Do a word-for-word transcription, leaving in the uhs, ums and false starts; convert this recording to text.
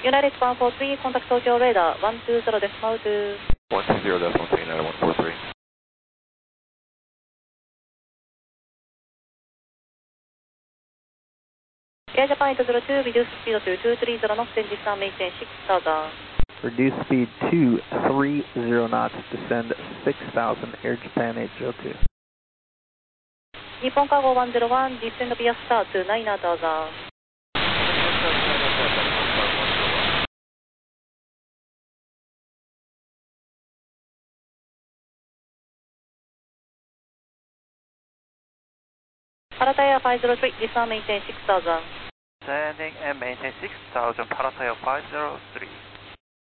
United one four three, contact Tokyo radar one two zero decimal two. one two zero decimal two, United one four three. Air Japan eight zero two, reduce speed to two three zero knots, then descend maintain six thousand. Reduce speed two three zero knots, descend six thousand, Air Japan eight zero two. Nippon Cargo one zero one, descend via star to nine thousand. Pattaya five zero three, descend maintain six thousand. Descending and maintain six thousand, Pattaya five zero three.